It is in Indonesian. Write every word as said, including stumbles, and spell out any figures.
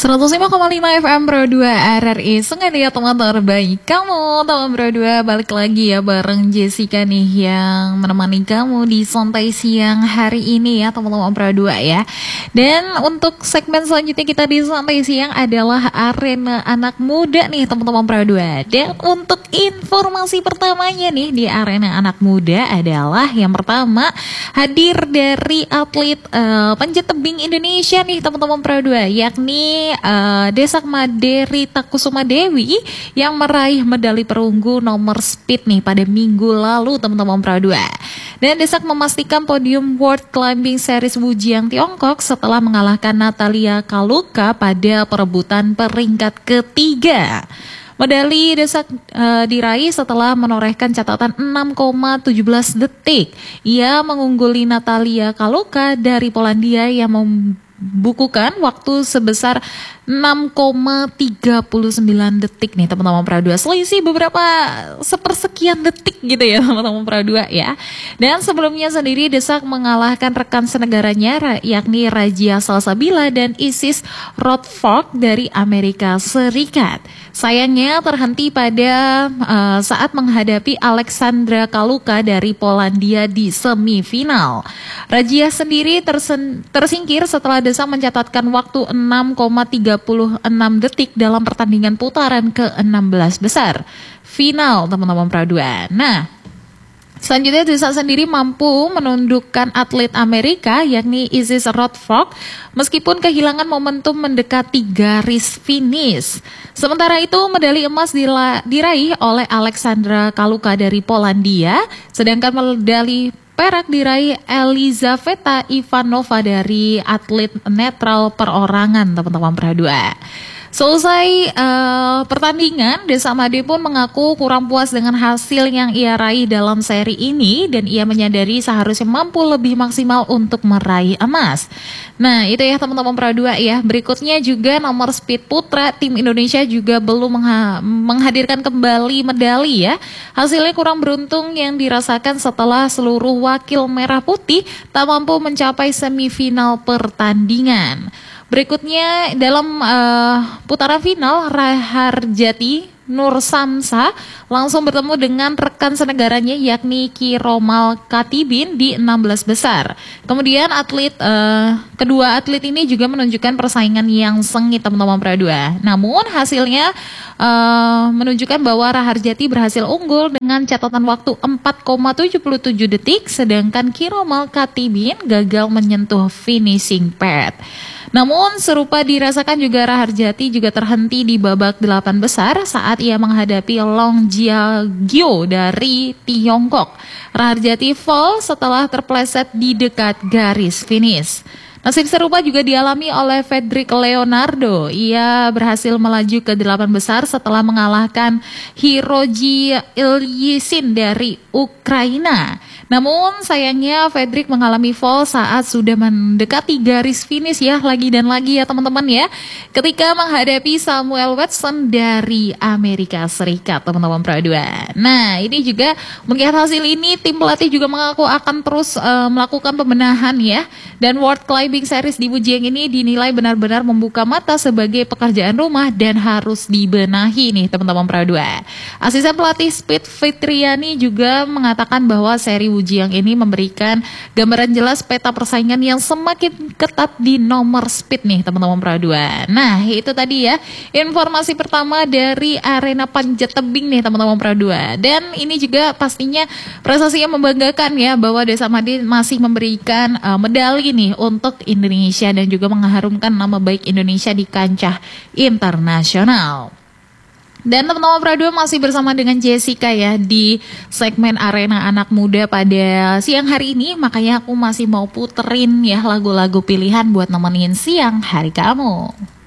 seratus lima koma lima F M Pro dua R R I Sungai Liat, teman terbaik kamu. Teman Pro dua balik lagi ya bareng Jessica nih yang menemani kamu di santai siang hari ini ya teman-teman Pro dua ya. Dan untuk segmen selanjutnya kita di santai siang adalah arena anak muda nih teman-teman Pro dua. Dan untuk informasi pertamanya nih di arena anak muda adalah yang pertama hadir dari atlet uh, panjat tebing Indonesia nih teman-teman Pro dua, yakni Uh, Desak Maderi Takusuma Dewi yang meraih medali perunggu nomor speed nih pada minggu lalu teman-teman Pro dua. Dan Desak memastikan podium World Climbing Series Wujiang Tiongkok setelah mengalahkan Natalia Kaluka pada perebutan peringkat ketiga. Medali Desak uh, diraih setelah menorehkan catatan enam koma tujuh belas detik. Ia mengungguli Natalia Kaluka dari Polandia yang mem bukukan waktu sebesar enam koma tiga sembilan detik nih teman-teman Pro dua. Selisih beberapa sepersekian detik gitu ya teman-teman Pro dua ya. Dan sebelumnya sendiri Desak mengalahkan rekan senegaranya yakni Rajia Salsabila dan Isis Rothfork dari Amerika Serikat. Sayangnya terhenti pada uh, saat menghadapi Alexandra Kaluka dari Polandia di semifinal. Rajia sendiri tersen, tersingkir setelah Desak mencatatkan waktu enam koma tiga enam detik dalam pertandingan putaran ke enam belas besar final teman-teman Pro dua. Nah, selanjutnya Desak sendiri mampu menundukkan atlet Amerika yakni Isis Rothfork meskipun kehilangan momentum mendekati garis finish. Sementara itu medali emas diraih oleh Alexandra Kaluka dari Polandia, sedangkan medali perak diraih Elizaveta Ivanova dari atlet netral perorangan teman-teman Pro dua. Selesai uh, pertandingan, Desak Made pun mengaku kurang puas dengan hasil yang ia raih dalam seri ini dan ia menyadari seharusnya mampu lebih maksimal untuk meraih emas. Nah itu ya teman-teman Pro dua ya. Berikutnya juga nomor speed putra tim Indonesia juga belum mengha menghadirkan kembali medali ya. Hasilnya kurang beruntung yang dirasakan setelah seluruh wakil merah putih tak mampu mencapai semifinal pertandingan. Berikutnya dalam uh, putaran final Raharjati Nur Samsa langsung bertemu dengan rekan senegaranya yakni Ki Romal Katibin di enam belas besar. Kemudian atlet uh, kedua atlet ini juga menunjukkan persaingan yang sengit teman-teman Pro dua. Namun hasilnya uh, menunjukkan bahwa Raharjati berhasil unggul dengan catatan waktu empat koma tujuh tujuh detik, sedangkan Ki Romal Katibin gagal menyentuh finishing pad. Namun serupa dirasakan juga Raharjati juga terhenti di babak delapan besar saat ia menghadapi Long Jiagyo dari Tiongkok. Raharjati fall setelah terpleset di dekat garis finish. Nasib serupa juga dialami oleh Fredrik Leonardo. Ia berhasil melaju ke delapan besar setelah mengalahkan Hiroji Ilyisin dari Ukraina. Namun sayangnya Fredrik mengalami fall saat sudah mendekati garis finish ya, lagi dan lagi ya teman-teman ya, ketika menghadapi Samuel Watson dari Amerika Serikat teman-teman Pro dua. Nah ini juga melihat hasil ini tim pelatih juga mengaku akan terus uh, melakukan pembenahan ya, dan World Climbing Series di Wujiang ini dinilai benar-benar membuka mata sebagai pekerjaan rumah dan harus dibenahi nih teman-teman Pro dua. Asisten pelatih Speed Fitriani juga mengatakan bahwa seri Wujiang ini memberikan gambaran jelas peta persaingan yang semakin ketat di nomor speed nih teman-teman Pro dua. Nah itu tadi ya informasi pertama dari arena panjat tebing nih teman-teman Pro dua. Dan ini juga pastinya prestasi yang membanggakan ya, bahwa Desak Made masih memberikan uh, medali nih untuk Indonesia dan juga mengharumkan nama baik Indonesia di kancah internasional. Dan teman-teman Pro dua masih bersama dengan Jessica ya di segmen arena anak muda pada siang hari ini. Makanya aku masih mau puterin ya lagu-lagu pilihan buat nemenin siang hari kamu.